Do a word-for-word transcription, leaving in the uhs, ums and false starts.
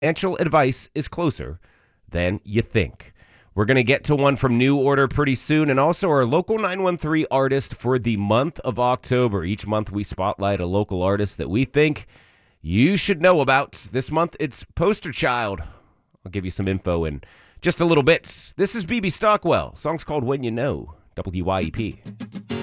Financial advice is closer than you think. We're going to get to one from New Order pretty soon, and also our local nine one three artist for the month of October. Each month we spotlight a local artist that we think you should know about. This month it's Poster Child. I'll give you some info in just a little bit. This is B B Stockwell. Song's called When You Know, W Y E P.